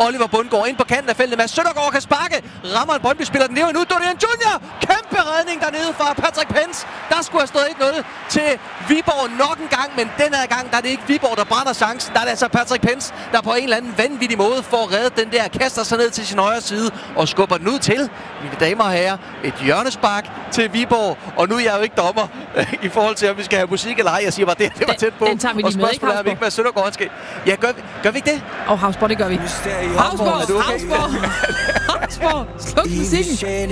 Oliver Bundgaard ind på kanten af feltet. Mads Søndergaard kan sparke. Rammer en Brøndby-spiller den ned nu. Dorian Junior. Kæmpe redning dernede fra Patrick Pence. Der skulle have stået 1-0 til Viborg nok en gang, men den her gang, der er det ikke Viborg, der brænder chancen. Der er det altså Patrick Pence, der på en eller anden vanvittig måde får reddet den der, kaster sig ned til sin højre side og skubber den ud til, mine damer og herrer, et hjørnespark til Viborg. Og nu er jeg jo ikke dommer i forhold til, om vi skal have musik eller ej. Jeg siger bare, det var tæt på. Den tager vi lige med, ikke, Havsborg? Ikke med Søndergaard skal. Ja, gør vi ikke det? Havsborg, det gør vi. Havsborg! Sluk musikken!